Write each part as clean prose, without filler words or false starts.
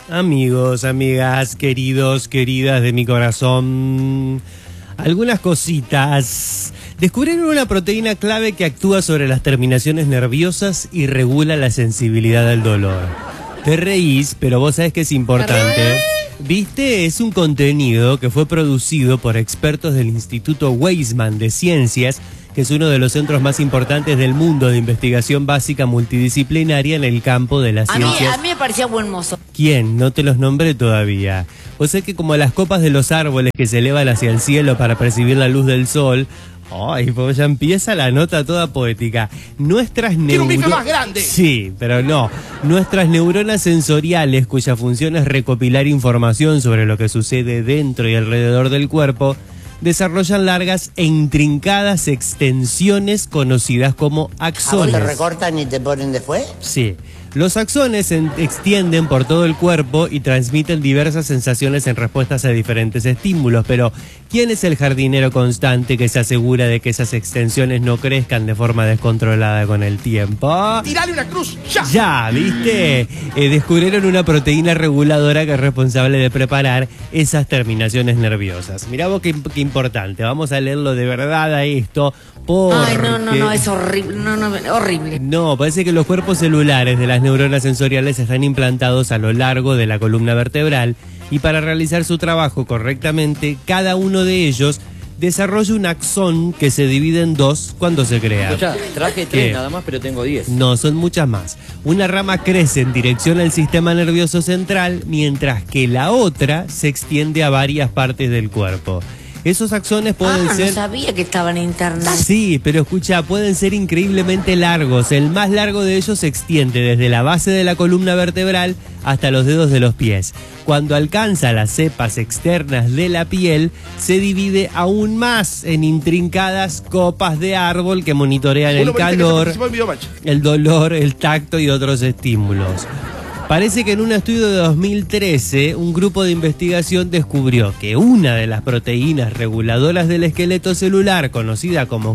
Amigos, amigas, queridos, queridas de mi corazón, algunas cositas. Descubrieron una proteína clave que actúa sobre las terminaciones nerviosas y regula la sensibilidad al dolor. Te reís, pero vos sabés que es importante. ¿Viste? Es un contenido que fue producido por expertos del Instituto Weizmann de Ciencias, que es uno de los centros más importantes del mundo de investigación básica multidisciplinaria en el campo de las ciencias. A mí me parecía buen mozo. ¿Quién? No te los nombré todavía. O sea que como las copas de los árboles que se elevan hacia el cielo para percibir la luz del sol. Ay, pues ya empieza la nota toda poética. Nuestras ¡Quiero un bife más grande! Sí, pero no. Nuestras neuronas sensoriales, cuya función es recopilar información sobre lo que sucede dentro y alrededor del cuerpo, desarrollan largas e intrincadas extensiones conocidas como axones. ¿A vos te recortan y te ponen después? Sí. Los axones se extienden por todo el cuerpo y transmiten diversas sensaciones en respuestas a diferentes estímulos, pero ¿quién es el jardinero constante que se asegura de que esas extensiones no crezcan de forma descontrolada con el tiempo? ¡Tirale una cruz! ¡Ya! Ya, ¿viste? Descubrieron una proteína reguladora que es responsable de preparar esas terminaciones nerviosas. Mirá vos qué importante. Vamos a leerlo de verdad a esto. Ay, no, es horrible. Horrible. No, parece que los cuerpos celulares de las neuronas sensoriales están implantados a lo largo de la columna vertebral y para realizar su trabajo correctamente, cada uno de ellos desarrolla un axón que se divide en dos cuando se crea. Escuchá, traje 3 nada más, pero tengo 10. No, son muchas más. Una rama crece en dirección al sistema nervioso central, mientras que la otra se extiende a varias partes del cuerpo. Esos axones pueden ser... no sabía que estaban internados. Sí, pero escucha, pueden ser increíblemente largos. El más largo de ellos se extiende desde la base de la columna vertebral hasta los dedos de los pies. Cuando alcanza las cepas externas de la piel, se divide aún más en intrincadas copas de árbol que monitorean el calor, el dolor, el tacto y otros estímulos. Parece que en un estudio de 2013, un grupo de investigación descubrió que una de las proteínas reguladoras del esqueleto celular, conocida como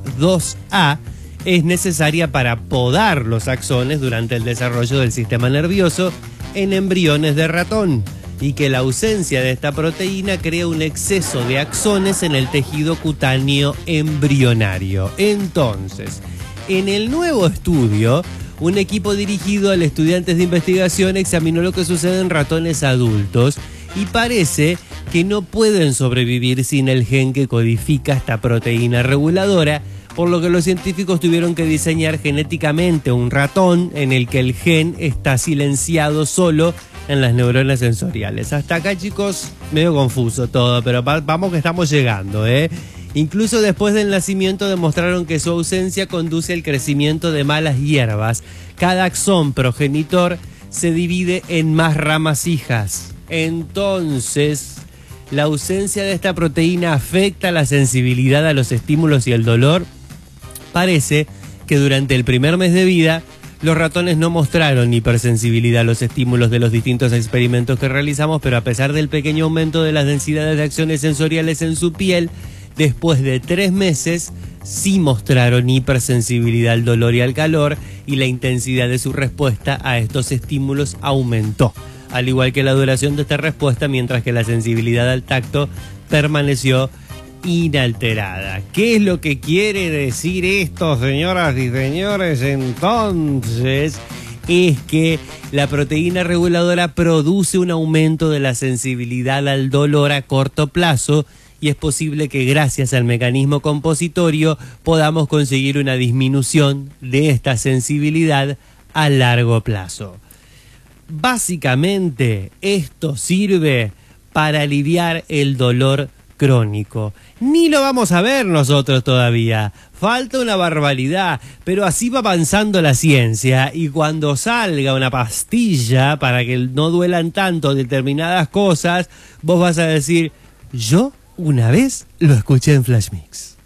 KIF2A, es necesaria para podar los axones durante el desarrollo del sistema nervioso en embriones de ratón, y que la ausencia de esta proteína crea un exceso de axones en el tejido cutáneo embrionario. Entonces, en el nuevo estudio, un equipo dirigido a estudiantes de investigación examinó lo que sucede en ratones adultos y parece que no pueden sobrevivir sin el gen que codifica esta proteína reguladora, por lo que los científicos tuvieron que diseñar genéticamente un ratón en el que el gen está silenciado solo en las neuronas sensoriales. Hasta acá, chicos, medio confuso todo, pero vamos que estamos llegando, ¿eh? Incluso después del nacimiento demostraron que su ausencia conduce al crecimiento de malas hierbas. Cada axón progenitor se divide en más ramas hijas. Entonces, la ausencia de esta proteína afecta la sensibilidad a los estímulos y el dolor. Parece que durante el primer mes de vida, los ratones no mostraron hipersensibilidad a los estímulos de los distintos experimentos que realizamos, pero a pesar del pequeño aumento de las densidades de axones sensoriales en su piel, después de 3 meses, sí mostraron hipersensibilidad al dolor y al calor, y la intensidad de su respuesta a estos estímulos aumentó, al igual que la duración de esta respuesta, mientras que la sensibilidad al tacto permaneció inalterada. ¿Qué es lo que quiere decir esto, señoras y señores? Entonces, es que la proteína reguladora produce un aumento de la sensibilidad al dolor a corto plazo, y es posible que gracias al mecanismo compositorio podamos conseguir una disminución de esta sensibilidad a largo plazo. Básicamente, esto sirve para aliviar el dolor crónico. Ni lo vamos a ver nosotros todavía. Falta una barbaridad, pero así va avanzando la ciencia, y cuando salga una pastilla para que no duelan tanto determinadas cosas, vos vas a decir, yo una vez lo escuché en Flash Mix.